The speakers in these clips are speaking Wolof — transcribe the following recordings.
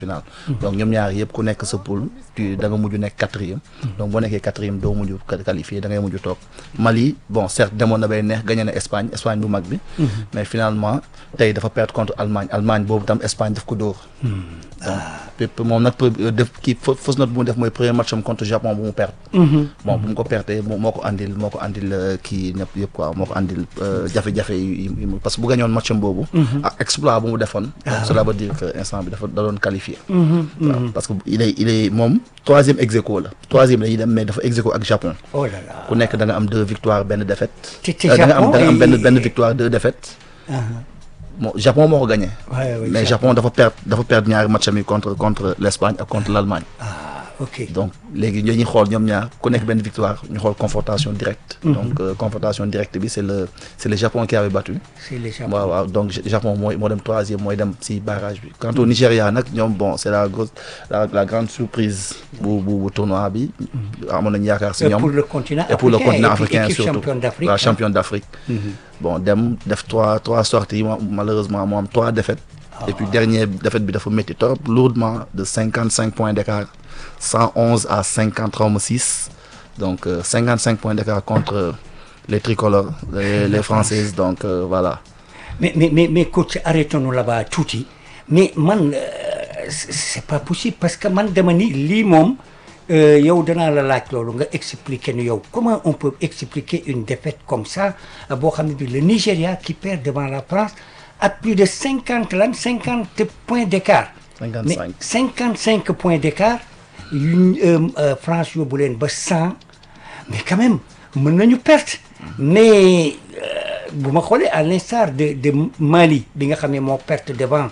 final. Donc ñoom ñaar yëpp ku nekk sa poule da nga mujj nekk 4e. Donc boo nekkee 4e doo mujj qualifié da ngay mujj toog. Mali bon certes demoon na bay neex gagné na Espagne bu mag bi. Mais finalement tey dafa perdre contre Allemagne boobu tam Espagne daf ko dóor. Donc moom nag def kii fausse note bu mu def mooy premier match am contre Japon bu mu perdre. Bon bu mu ko perdre moo ko andil kii ñëpp yëpp quoi moo ko andil jafe-jafe yi parce que bu gagnoon match am boobu. ak exploit bu mu defoon. donc cela veut dire que instant bi da doon qualifié. Parce que il est moom 3e ex aequo la 3e la ñuy dem mais dafa ex aequo ak Japon. Oh là là. ku nekk da nga am 2 victoires benn défaite. da nga am benn victoire 2 défaites. Bon Japon moo ko gagné. Mais Japon dafa perdre ñaari match am yi contre l'Espagne ak contre l'Allemagne. Ok. Donc léegi ñoo ñuy xool ñoom ñaar ku nekk benn victoire ñu xool confrontation directe. Donc confrontation directe bi c'est le Japon qui avait battu. C'est le Japon. waaw donc Japon moo dem 3e mooy dem ci barrage bi. Quant au Nigeria nag ñoom bon c'est la grande surprise bu tournoi bi. amoon nañu yaakaar ci ñoom. Pour le continent africain et pour le continent africain équipe surtout la championne d'Afrique. Bon dem def trois sorties malheureusement moo am 3 défaites. Et puis dernière défaite bi dafa métti trop lourdement de 55 points d'écart. 111 à 56 donc 55 points d'écart contre les tricolores les françaises donc voilà. Mais coach arrêtons-nous là-bas tuuti mais man c'est pas possible parce que man dama ni lii moom yow danaa la laaj loolu nga expliquer ni yow comment on peut expliquer une défaite comme ça boo xam ne bi le Nigeria qui perd devant la France à plus de 50 points d'écart. 55 mais 55 points d'écart. France yóbbu leen ba 100 mais quand même mën nañu perte mais bu ma xoolee à l'instar de Mali bi nga xam ne moo perte devant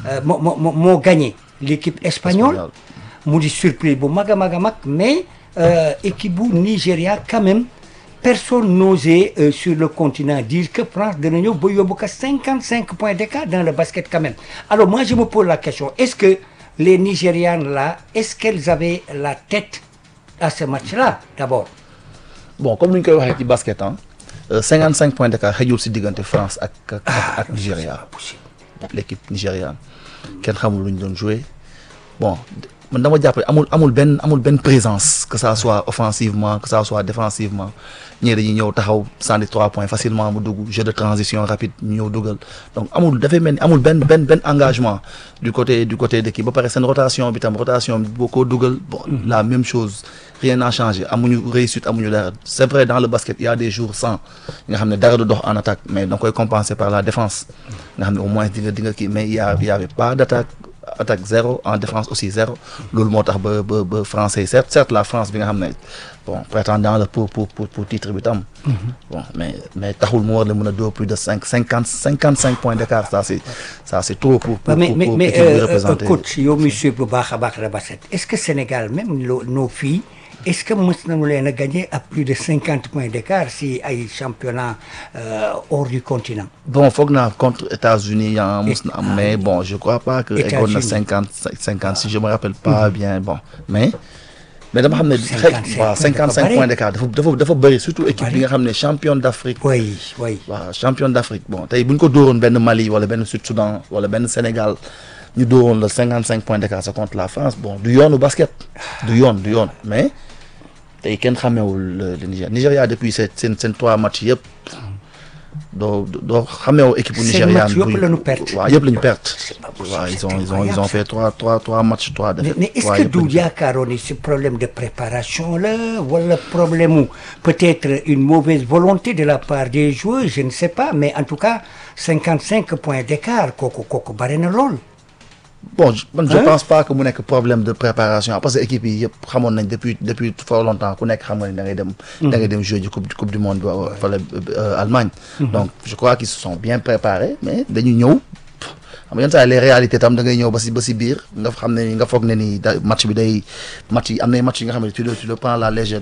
moo gagné l'équipe espagnole mu di surprise bu mag a mag mais équipe bu Nigeria quand même personne n'osait sur le continent dire que France dana ñëw ba yóbbu ko 55 points d'écart dans le basket quand même. Alors moi je me pose la question, est-ce que les Nigérianes là, est-ce qu'elles avaient la tête à ce match-là d'abord? Bon comme ni ñu koy waxee ci basket 55 points d'écart xëjul ci diggante France ak Nigeria. L'équipe nigériane kenn xamul lu ñu doon jouer bon man dama jàpp amul benn présence que ça soit offensivement que ça soit défensivement ñii dañuy ñëw taxaw sànni 3 points facilement mu dugg jeu de transition rapide ñu ñëw dugal donc dafay mel ni amul benn engagement du côté de kii ba pare seen rotation bi boo ko dugal bon la même chose rien n'a changé amuñu réussite amuñu dara c'est vrai dans le basket il y a des jours sans nga xam ne dara du dox en attaque mais da nga koy compenser par la défense nga xam ne au moins di nga kii mais il y avait pas d'attaque zéro en défense aussi zéro loolu moo tax ba français certes la France bi nga xam ne bon prétendant la pour titre bi tam bon mais taxul mu war la mën a dóor plus de 55 points d'écart ça c'est trop pour représenter. Coach yow mi suivre bu baax a baax la basket est-ce que Sénégal même nos filles est-ce que mës nañu leen a gagner à plus de 50 points d'écart si ay championnat hors du continent? Bon foog naa contre États-Unis yaa mës na am mais bon je crois pas que eggoon na 50 si je me rappelle pas bien bon mais dama xam ne 55 points d'écart dafa bëri surtout équipe bi nga xam ne championne d'Afrique. oui waaw championne d'Afrique bon tey bu ñu ko dóoroon benn Mali wala benn Sud-Soudan wala benn Sénégal ñu dóoroon la 55 points d'écart c'est contre la France bon du yoonu basket du yoon mais tey kenn xamewul le Nigeria depuis seen 3 matchs yëpp doo xamewoo équipe bu nigériane yëpp la ñu perte. waaw yëpp la ñu perte. waaw ils ont fait 3 matchs 3 défaites. mais est-ce que du yaakaaroon ni ce problème de préparation là wala problème ou peut-être une mauvaise volonté de la part des joueurs je ne sais pas mais en tout cas 55 points d'écart kooku bari na lool. Bon je pense pas que mu nekk problème de préparation parce que équipe yi yëpp xamoon nañ depuis fort longtemps ku nekk xam nga ni da ngay dem jouer ji coupe du monde fala Allemagne. Donc je crois qu'ils se sont bien préparés mais dañu ñëw xam nga yenn saa les réalités tam da ngay ñëw ba si biir nga xam ne nga foog ne ni match yi am na match yi nga xam ne tu le prends la légère